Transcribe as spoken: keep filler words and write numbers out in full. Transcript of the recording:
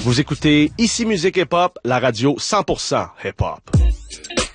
Vous écoutez Ici Musique Hip Hop, la radio cent pour cent hip hop.